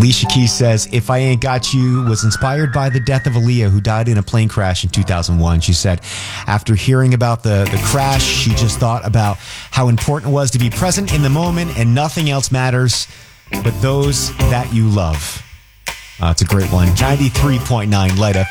Alicia Keys says, If I Ain't Got You was inspired by the death of Aaliyah, who died in a plane crash in 2001. She said, after hearing about the crash, she just thought about how important it was to be present in the moment and nothing else matters but those that you love. It's a great one. 93.9 Light FM.